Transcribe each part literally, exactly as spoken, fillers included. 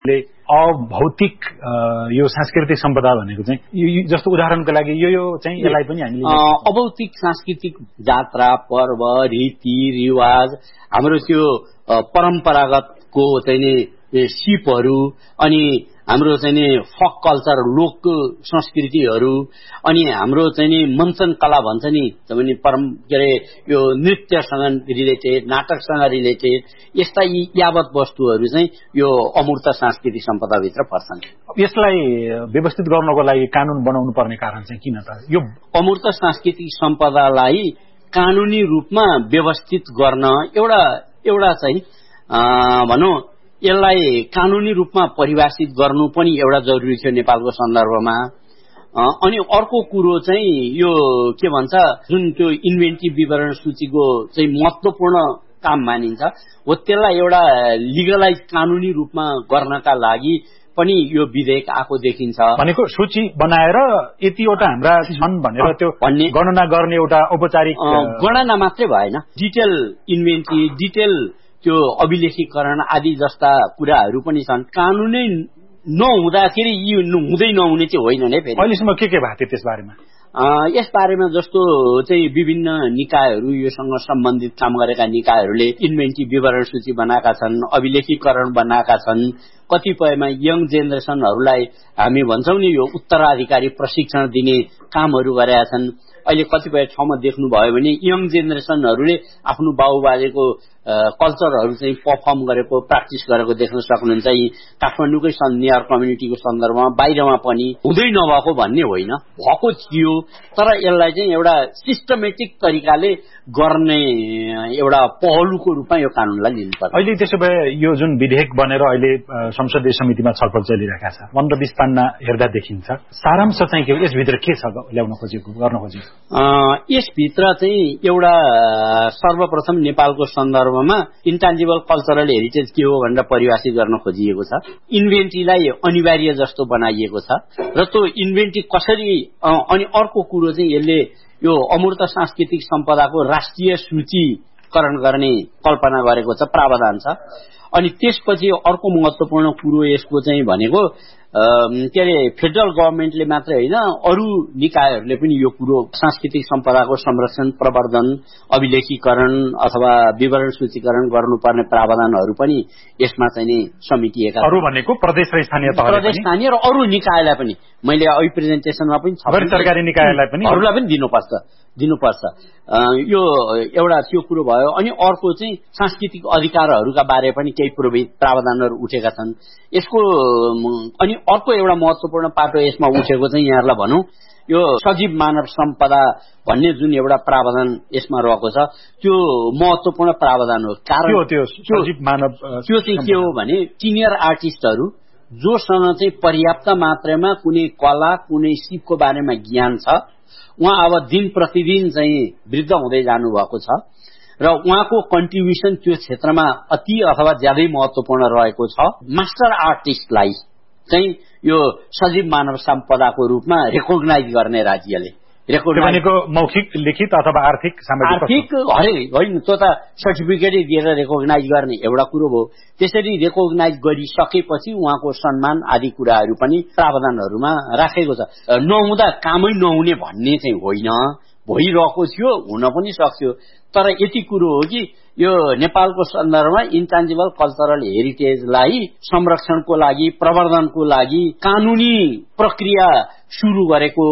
अभौतिक यो सांस्कृतिक सम्पदा भनेको चाहिँ जस्तो उदाहरणको लागि यो यो चाहिँ यसलाई पनि हामीले अभौतिक सांस्कृतिक जात्रा पर्व रीति रिवाज हाम्रो त्यो परम्परागतको चाहिँ सिपहरू अनि हाम्रो चाहिँ फक कल्चर लोक संस्कृतिहरू अनि हाम्रो चाहिँ मञ्चन कला भन्छ नि भने परम के अरे यो नृत्यसँग रिलेटेड नाटकसँग रिलेटेड यस्ता यावत वस्तुहरू चाहिँ यो अमूर्त सांस्कृतिक सम्पदाभित्र पर्छन्। यसलाई व्यवस्थित गर्नको लागि कानून बनाउनु पर्ने कारण चाहिँ किन त? यो अमूर्त सांस्कृतिक सम्पदालाई कानूनी रूपमा व्यवस्थित गर्न एउटा एउटा चाहिँ भनौं यसलाई कानूनी रूपमा परिभाषित गर्नु पनि एउटा जरुरी थियो नेपालको सन्दर्भमा। अनि अर्को कुरो चाहिँ यो के भन्छ जुन त्यो इन्भेन्टरी विवरण सूचीको चाहिँ महत्त्वपूर्ण काम मानिन्छ हो त्यसलाई एउटा लिगलाइज कानूनी रूपमा गर्नका लागि पनि यो विधेयक आएको देखिन्छ। भनेको सूची बनाएर यतिवटा हाम्रा छन् भनेर त्यो गणना गर्ने एउटा औपचारिक गणना मात्रै भएन, डिटेल इन्भेन्टरी डिटेल त्यो अभिलेखीकरण आदि जस्ता कुराहरू पनि छन्। कानूनै नहुँदाखेरि यी हुँदै नहुने चाहिँ होइन नै। फेरि अहिलेसम्म के के भएको थियो त्यस बारेमा? यस बारेमा जस्तो चाहिँ विभिन्न निकायहरू योसँग सम्बन्धित काम गरेका निकायहरूले इन्भेन्टरी विवरण सूची बनाएका छन्, अभिलेखीकरण बनाएका छन्। कतिपयमा यङ जेनेरेसनहरूलाई हामी भन्छौं नि यो उत्तराधिकारी प्रशिक्षण दिने कामहरू गरेका छन्। अहिले कतिपय ठाउँमा देख्नुभयो भने यङ जेनेरेसनहरूले आफ्नो बाबुबाजेको कल्चरहरू चाहिँ पर्फर्म गरेको प्र्याक्टिस गरेको देख्न सक्नुहुन्छ। यी काठमाडौँकै नेयर कम्युनिटीको सन्दर्भमा बाहिरमा पनि हुँदै नभएको भन्ने होइन, भएको थियो तर यसलाई चाहिँ एउटा सिस्टमेटिक तरिकाले गर्ने एउटा पहलुको रूपमा यो कानूनलाई लिनुपर्छ। अहिले त्यसो भए यो जुन विधेयक बनेर अहिले संसदीय समितिमा छलफल चलिरहेका छ पन्ध्र बीस पान्ना हेर्दा देखिन्छ, सारांश चाहिँ के हो यसभित्र के छ ल्याउन खोजेको गर्न खोजेको? यसभित्र चाहिँ एउटा सर्वप्रथम नेपालको सन्दर्भमा इन्टान्जिबल कल्चरल हेरिटेज के हो भनेर परिभाषित गर्न खोजिएको छ। इन्भेन्ट्रीलाई अनिवार्य जस्तो बनाइएको छ र त्यो इन्भेन्ट्री कसरी अनि अर्को कुरो चाहिँ यसले यो अमूर्त सांस्कृतिक सम्पदाको राष्ट्रिय सूचीकरण गर्ने कल्पना गरेको छ, प्रावधान छ। अनि त्यसपछि अर्को महत्वपूर्ण कुरो यसको चाहिँ भनेको के अरे फेडरल गभर्मेन्टले मात्रै होइन अरू निकायहरूले पनि यो कुरो सांस्कृतिक सम्पदाको संरक्षण प्रवर्धन अभिलेखीकरण अथवा विवरण सूचीकरण गर्नुपर्ने प्रावधानहरू पनि यसमा चाहिँ नि समेटिएका छन्। अरू भनेको प्रदेश र स्थानीय तहले प्रदेश स्थानीय र अरू निकायलाई पनि मैले अहिले प्रेजेन्टेसनमा पनि गैर सरकारी निकायलाई पनि अरूलाई पनि दिनुपर्छ दिनुपर्छ यो एउटा त्यो कुरो भयो। अनि अर्को चाहिँ सांस्कृतिक अधिकारहरूका बारे पनि केही प्रावधानहरू उठेका छन् यसको। अनि अर्को एउटा महत्वपूर्ण पाटो यसमा उठेको चाहिँ यहाँहरूलाई भनौं यो सजीव मानव सम्पदा भन्ने जुन एउटा प्रावधान यसमा रहेको छ त्यो महत्वपूर्ण प्रावधान हो। कारण त्यो सजीव मानव त्यो चाहिँ के हो भने सिनियर आर्टिस्टहरू जोसँग चाहिँ पर्याप्त मात्रामा कुनै कला कुनै सिपको बारेमा ज्ञान छ, उहाँ अब दिन प्रतिदिन चाहिँ वृद्ध हुँदै जानु भएको छ र उहाँको कन्ट्रिब्युसन त्यो क्षेत्रमा अति अथवा ज्यादै महत्वपूर्ण रहेको छ। मास्टर आर्टिस्टलाई चाहिँ यो सजीव मानव सम्पदाको रूपमा रेकग्नाइज गर्ने राज्यले भनेको मौखिक लिखित अथवा आर्थिक आर्थिक होइन त्यो त सर्टिफिकेटै दिएर रेकग्नाइज गर्ने एउटा कुरो भयो। त्यसरी रेकग्नाइज गरिसकेपछि उहाँको सम्मान आदि कुराहरू पनि प्रावधानहरूमा राखेको छ। नहुँदा कामै नहुने भन्ने चाहिँ होइन, भइरहेको थियो हुन पनि सक्थ्यो। तर यति कुरो हो कि यो नेपालको सन्दर्भमा इन्टान्जिबल कल्चरल हेरिटेजलाई संरक्षणको लागि प्रवर्धनको लागि कानूनी प्रक्रिया सुरु गरेको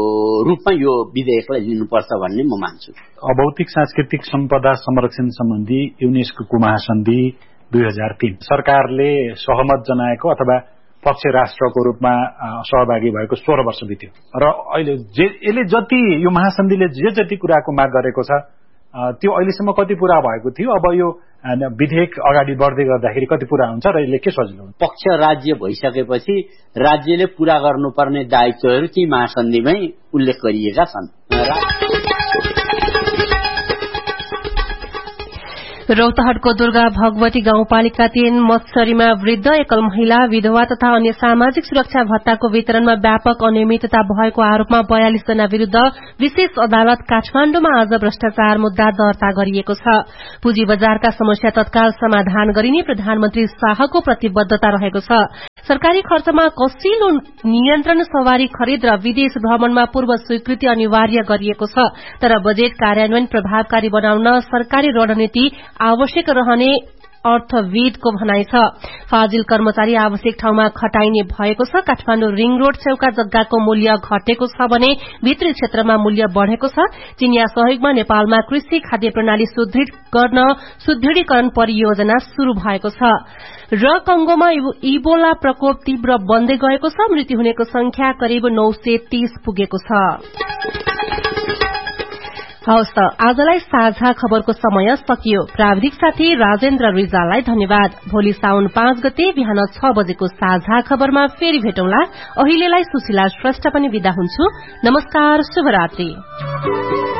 रूपमा यो विधेयकलाई लिनुपर्छ भन्ने म मान्छु। अभौतिक सांस्कृतिक सम्पदा संरक्षण सम्बन्धी युनेस्को महासन्धि दुई हजार तीन सरकारले सहमत जनाएको अथवा पक्ष राष्ट्रको रूपमा सहभागी भएको सोह्र वर्ष बित्यो र अहिले यसले जति यो महासन्धिले जे जति कुराको माग गरेको छ त्यो अहिलेसम्म कति पूरा भएको थियो? अब यो विधेयक अगाडि बढ्दै गर्दाखेरि कति पूरा हुन्छ र यसले के सजिलो हुन्छ? पक्ष राज्य भइसकेपछि राज्यले पूरा गर्नुपर्ने दायित्वहरू ती महासन्धिमै उल्लेख गरिएका छन्। रौतहटको दुर्गा भगवती गाउँपालिका तीन मत्सरीमा वृद्ध एकल महिला विधवा तथा अन्य सामाजिक सुरक्षा भत्ताको वितरणमा व्यापक अनियमितता भएको आरोपमा बयालिस जना विरूद्ध विशेष अदालत काठमाण्डुमा आज भ्रष्टाचार मुद्दा दर्ता गरिएको छ। पुँजी बजारका समस्या तत्काल समाधान गरिने प्रधानमन्त्री शाहको प्रतिबद्धता रहेको छ। सरकारी खर्चमा कसिलो नियन्त्रण, सवारी खरिद र विदेश भ्रमणमा पूर्व स्वीकृति अनिवार्य गरिएको छ। तर बजेट कार्यान्वयन प्रभावकारी बनाउन सरकारी रणनीति आवश्यक रहने अर्थविदको भनाइ छ। फाजिल कर्मचारी आवश्यक ठाउँमा खटाइने भएको छ। काठमाण्डु रिङ रोड छेउका जग्गाको मूल्य घटेको छ भने भित्री क्षेत्रमा मूल्य बढ़ेको छ। चिनिया सहयोगमा नेपालमा कृषि खाद्य प्रणाली सुदृढ गर्न सुदृढीकरण परियोजना शुरू भएको छ। र कंगोमा इबोला प्रकोप तीव्र बन्दै गएको छ। मृत्यु हुनेको संख्या करिब नौ सय तीस पुगेको छ। हवस् त, आजलाई साझा खबरको समय सकियो। प्राविधिक साथी राजेन्द्र रिजाललाई धन्यवाद। भोलि साउन पाँच गते बिहान छ बजेको साझा खबरमा फेरि भेटौँला। अहिलेलाई सुशीला श्रेष्ठ पनि विदा हुन्छु। नमस्कार, शुभरात्रि।